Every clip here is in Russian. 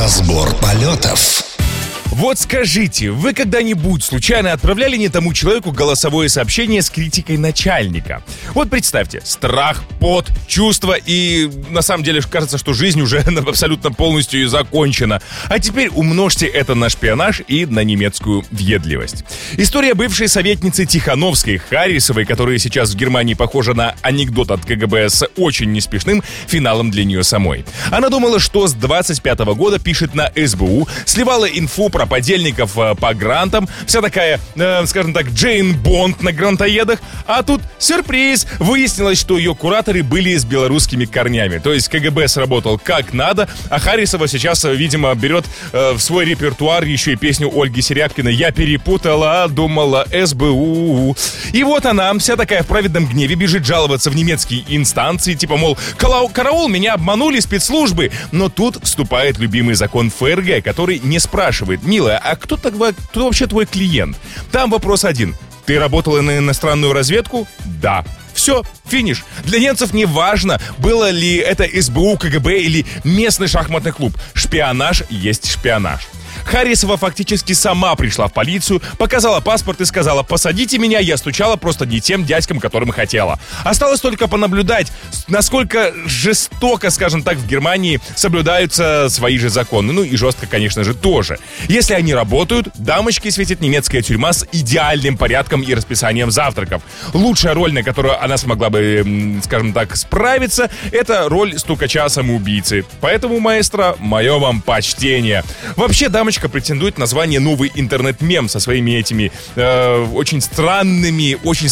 Разбор полетов. Вот скажите, вы когда-нибудь случайно отправляли не тому человеку голосовое сообщение с критикой начальника? Вот представьте, страх, пот, чувства и на самом деле кажется, что жизнь уже абсолютно полностью закончена. А теперь умножьте это на шпионаж и на немецкую въедливость. История бывшей советницы Тихановской Харрисовой, которая сейчас в Германии похожа на анекдот от КГБ с очень неспешным финалом для нее самой. Она думала, что с 25-го года пишет на СБУ, сливала инфу про подельников по грантам, вся такая, скажем так, Джейн Бонд на грантоедах, а тут сюрприз! Выяснилось, что ее кураторы были с белорусскими корнями, то есть КГБ сработал как надо, а Харрисова сейчас, видимо, берет в свой репертуар еще и песню Ольги Серябкиной «Я перепутала, думала СБУ». И вот она, вся такая в праведном гневе, бежит жаловаться в немецкие инстанции, типа, мол, караул, меня обманули спецслужбы. Но тут вступает любимый закон ФРГ, который не спрашивает: «Милая, а кто вообще твой клиент?» Там вопрос один. Ты работала на иностранную разведку? Да. Все, финиш. Для немцев не важно, было ли это СБУ, КГБ или местный шахматный клуб. Шпионаж есть шпионаж. Харрисова фактически сама пришла в полицию, показала паспорт и сказала: «Посадите меня, я стучала просто не тем дядькам, которым хотела». Осталось только понаблюдать, насколько жестоко, скажем так, в Германии соблюдаются свои же законы. Ну и жестко, конечно же, тоже. Если они работают, дамочке светит немецкая тюрьма с идеальным порядком и расписанием завтраков. Лучшая роль, на которую она смогла бы, скажем так, справиться, это роль стукача-самоубийцы. Поэтому, маэстро, мое вам почтение. Вообще, дамочка претендует на звание новый интернет-мем со своими этими очень странными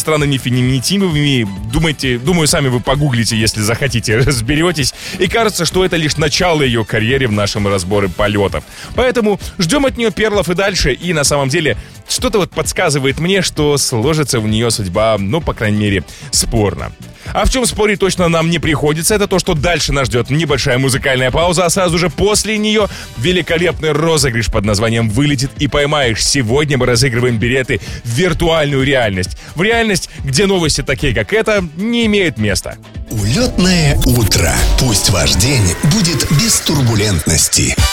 феминитивами. Думаю, сами вы погуглите, если захотите, разберетесь. И кажется, что это лишь начало ее карьеры в нашем разборе полетов. Поэтому ждем от нее перлов и дальше. И на самом деле что-то вот подсказывает мне, что сложится у нее судьба, ну, по крайней мере, спорно. А в чем спорить точно нам не приходится, это то, что дальше нас ждет небольшая музыкальная пауза, а сразу же после нее великолепный розыгрыш под названием «Вылетит и поймаешь». Сегодня мы разыгрываем билеты в виртуальную реальность. В реальность, где новости такие, как эта, не имеют места. Улетное утро. Пусть ваш день будет без турбулентности.